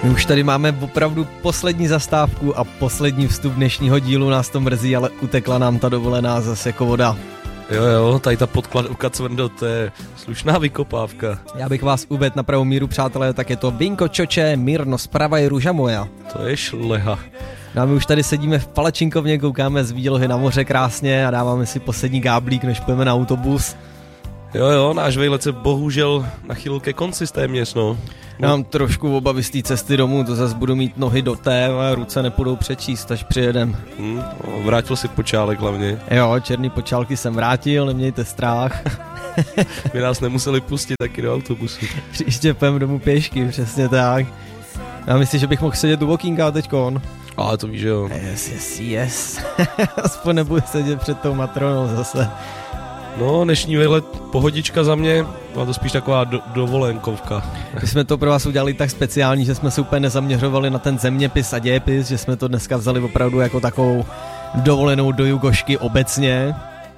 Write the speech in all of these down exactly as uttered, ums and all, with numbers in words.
My už tady máme opravdu poslední zastávku a poslední vstup dnešního dílu, nás to mrzí, ale utekla nám ta dovolená zase jako voda. Jo, jo, tady ta podkladovka, Cvrndo, to je slušná vykopávka. Já bych vás uvedl na pravou míru, přátelé, tak je to Vinko Čoče, Mirno, zprava je růža moja. To je šleha. No a my už tady sedíme v palačinkovně, koukáme z výlohy na moře krásně a dáváme si poslední gáblík, než půjdeme na autobus. Jo, jo, náš vejlet se bohužel nachýlil ke konci téměř, no. Já mám trošku obavy z té cesty domů, to zase budu mít nohy do té a ruce nepůjdou přečíst, až přijedem. Hmm, no, vrátil si počálek hlavně. Jo, černý počálky jsem vrátil, nemějte strach. My nás nemuseli pustit taky do autobusu. Příště půjdem domů pěšky, přesně tak. Já myslím, že bych mohl sedět u okýnka teďkon. Ale to víš, že jo. Yes, yes, yes. Aspoň nebudu sedět před tou matronou zase. No, dnešní výlet pohodička za mě, byla to spíš taková do, dovolenkovka. My jsme to pro vás udělali tak speciální, že jsme se úplně nezaměřovali na ten zeměpis a dějepis, že jsme to dneska vzali opravdu jako takovou dovolenou do Jugošky obecně.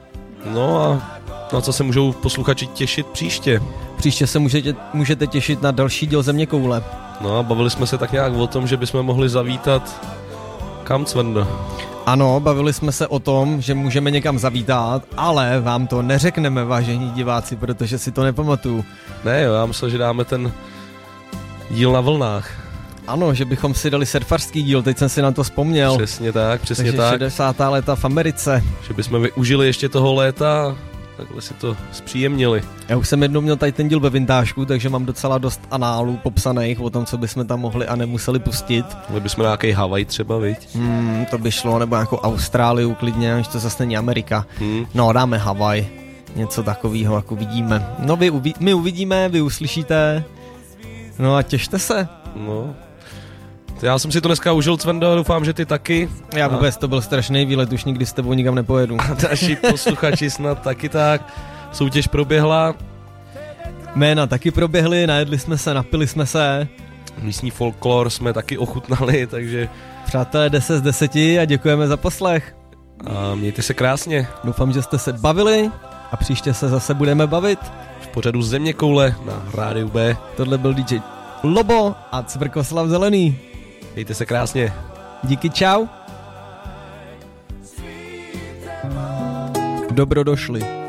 No a na co se můžou posluchači těšit příště? Příště se můžete, můžete těšit na další díl Zeměkoule. No a bavili jsme se tak nějak o tom, že bychom mohli zavítat kam, Cvrndo? Ano, bavili jsme se o tom, že můžeme někam zavítat, ale vám to neřekneme, vážení diváci, protože si to nepamatuju. Ne jo, já myslel, že dáme ten díl na vlnách. Ano, že bychom si dali surfařský díl, teď jsem si na to vzpomněl. Přesně tak, přesně Takže tak. šedesátá léta v Americe. Že bychom využili ještě toho léta, takhle si to zpříjemnili. Já už jsem jednou měl tady ten díl ve vintážku, takže mám docela dost análů popsaných o tom, co bychom tam mohli a nemuseli pustit. Mohli bychom nějaký Havaj třeba, viď? Hmm, to by šlo, nebo nějakou Austrálii klidně, až to zase není Amerika. Hmm. No, dáme Havaj, něco takového, jako vidíme. No, vy uvi- my uvidíme, vy uslyšíte, no a těšte se. No. Já jsem si to dneska užil, Cvrndo, doufám, že ty taky. Já vůbec, to byl strašný výlet, už nikdy s tebou nikam nepojedu. A naši posluchači snad taky tak. Soutěž proběhla. Jména taky proběhly, najedli jsme se, napili jsme se. Místní folklor jsme taky ochutnali, takže... Přátelé, deset z deseti a děkujeme za poslech. A mějte se krásně. Doufám, že jste se bavili a příště se zase budeme bavit. V pořadu Zeměkoule na Rádiu B. Tohle byl dý džej Lobo a Cvrkoslav Zelený. Mějte se krásně. Díky, čau. Dobro došli.